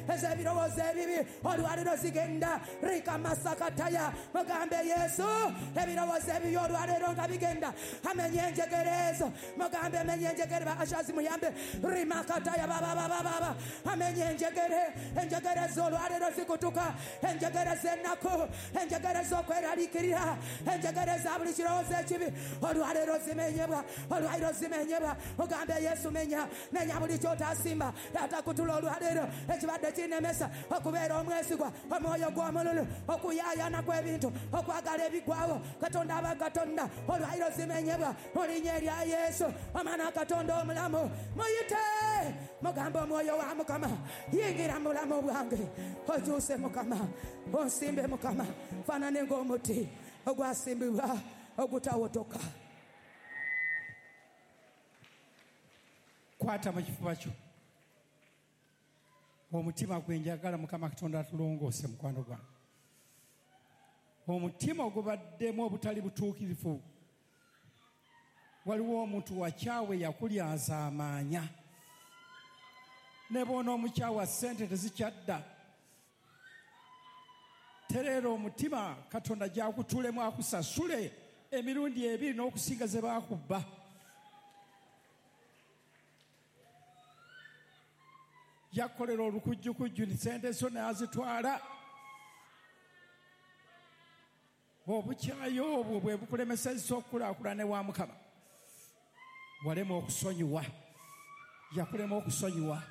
ez'ebirowoozo ebibi olwaliro zigenda rika masakataya mugambe Yesu ebirowoozo ebibi olwaliro nga bigenda amenye enjegere ezo mugambe amenye enjegere bashazi muyambe rimakataya baba amenye enjegere z'olwaliro zikutuka enjegere z'ennaku enjegere z'okweraliikirira enjegere za buli kirowoozo ekibi olwaliro zimenyebwa olwaliro zimenyebwa mugambe Yesu menya buli kyotasimba yatakutula olwaliro ekibadde kinemesa okubeera omwesigwa omwoyo gw'omululu okuyaayana kw'ebintu okwagala ebigwawo Katonda aba Katonda olwaliro zimenyebwa mu linnya erya Yesu omwana Katonda omulamu muyite mugambe omwoyo wa Mukama yingira mu bulamu bwange okyuse Mukama onsimbe Mukama fanane ng'omuti ogwasimbibwa ogutawotoka. Kwata mu kifuba kyo omutima gwe njagala Mukama Katonda atulongoose mukwano gwange omutima ogubaddemu obutali butuukirivu waliwo omuntu wakyawe yakulyaza amaanya ne boona omukyawa ssente tezikyadda tereera omutima Katonda gyakutulemu akusasule emirundi ebiri n'okusinga ze baakubba yakolera olukujjukujju ni ssente zo n'azitwala obukyayi obwo bwe bukulemesezza okukulaakulana wa Mukama walema okusonyiwa yakulema okusonyiwa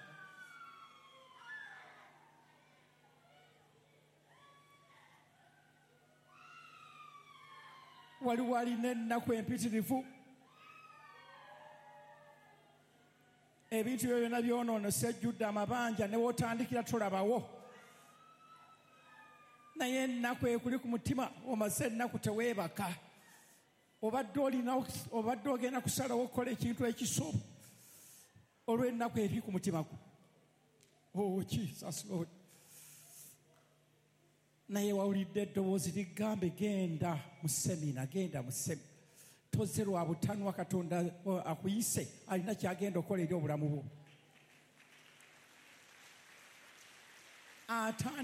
waliwo alina ennaku empitirivu ebintu byo byonna byonoonese ejjudde amabanja ne wootandikira tolabawo naye ennaku ekuli ku mutima omaze ennaku teweebaka obadde ogenda kusalawo okukola ekintu ekisobo olw'ennaku eri ku mutima gwo Jesus Lord naye wawulidde eddoboozi ligambe genda mu semina toze lwa butanwa Katonda akuyise alina kyagenda okukola eri obulamu bwo